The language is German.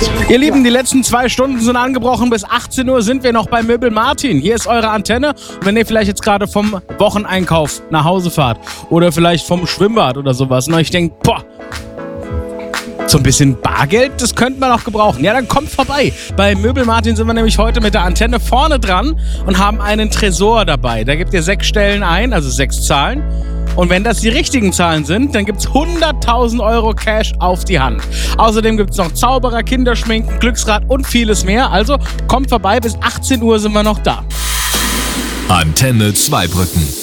Ihr Lieben, die letzten 2 Stunden sind angebrochen. Bis 18 Uhr sind wir noch bei Möbel Martin. Hier ist eure Antenne. Und wenn ihr vielleicht jetzt gerade vom Wocheneinkauf nach Hause fahrt oder vielleicht vom Schwimmbad oder sowas und euch denkt, boah, so ein bisschen Bargeld, das könnte man auch gebrauchen. Ja, dann kommt vorbei. Bei Möbel Martin sind wir nämlich heute mit der Antenne vorne dran und haben einen Tresor dabei. Da gebt ihr 6 Stellen ein, also 6 Zahlen. Und wenn das die richtigen Zahlen sind, dann gibt's 100.000 Euro Cash auf die Hand. Außerdem gibt's noch Zauberer, Kinderschminken, Glücksrad und vieles mehr. Also kommt vorbei, bis 18 Uhr sind wir noch da. Antenne Zweibrücken.